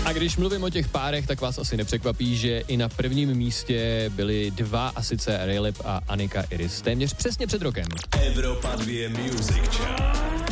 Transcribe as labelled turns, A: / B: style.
A: A když mluvím o těch párech, tak vás asi nepřekvapí, že i na prvním místě byli dva, a sice Rayleigh a Annika Iris. Téměř přesně před rokem.
B: Evropa 2 Music Chart.